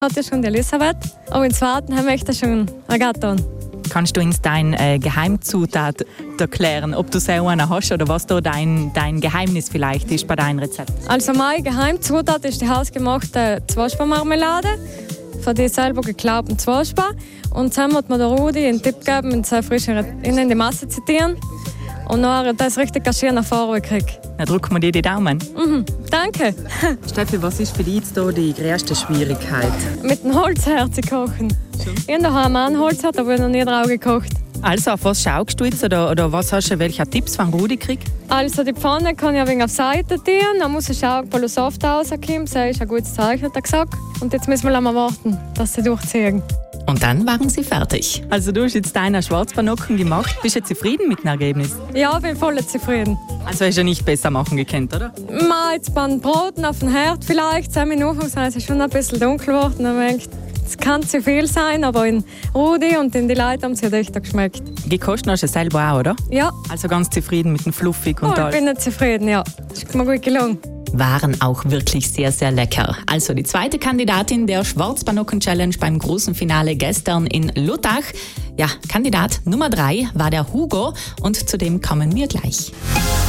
hatte schon die Elisabeth. Und im zweiten haben wir echt schon Agathon. Kannst du uns deine Geheimzutat erklären, ob du selber eine hast oder was da dein Geheimnis vielleicht ist bei deinem Rezept? Also meine Geheimzutat ist die hausgemachte Zwetschgenmarmelade, von dir selber geglaubten Zwetschgen. Und zusammen hat mir der Rudi einen Tipp gegeben, in die Masse zitieren. Und dann das richtig kaschieren nach Farbe gekriegt. Dann drücken wir dir die Daumen. Danke. Steffi, was ist für dich jetzt hier die größte Schwierigkeit? Mit dem Holzherd zu kochen. Ich habe daheim ein Holzherd, aber ich habe noch nie drauf gekocht. Also, auf was schaust du jetzt oder was hast du, welche Tipps von Rudi gekriegt? Also die Pfanne kann ich ein wenig auf die Seite tun, dann muss ich schauen, ob alles soft rauskommt. Das ist ein gutes Zeichen, hat er gesagt. Und jetzt müssen wir mal warten, dass sie durchziehen. Und dann waren sie fertig. Also du hast jetzt deine Schwarzpanocken gemacht. Bist du zufrieden mit dem Ergebnis? Ja, ich bin voll zufrieden. Also hast du ja nicht besser machen gekannt, oder? Jetzt beim Broten auf dem Herd vielleicht. 10 Minuten ist es schon ein bisschen dunkel geworden. Dann denke ich, es kann zu viel sein, aber in Rudi und in die Leute haben sie echt geschmeckt. Gekocht hast du selber auch, oder? Ja. Also ganz zufrieden mit dem Fluffig und Ich bin nicht zufrieden, ja. Das ist mir gut gelungen. Waren auch wirklich sehr, sehr lecker. Also die zweite Kandidatin der Schwarzpanocken-Challenge beim großen Finale gestern in Luttach. Ja, Kandidat Nummer 3 war der Hugo und zu dem kommen wir gleich.